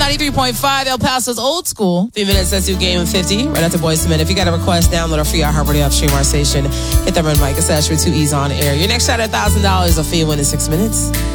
93.5 El Paso's Old School. 3 minutes, that's your game of 50. Right after Boyz II Men. If you got a request, download our free iHeartRadio app, stream our station. Hit that red mic. It's Asher with 2 E's on air. Your next shot at $1,000 will fee you in 6 minutes.